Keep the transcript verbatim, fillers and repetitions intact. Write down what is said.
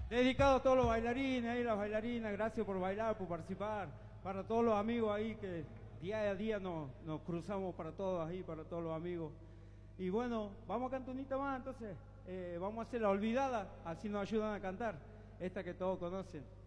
Dedicado a todos los bailarines y las bailarinas, gracias por bailar, por participar. Para todos los amigos ahí que día a día nos, nos cruzamos, para todos ahí, para todos los amigos. Y bueno, vamos a cantar unita más entonces. Eh, vamos a hacer La Olvidada, así nos ayudan a cantar. Esta que todos conocen.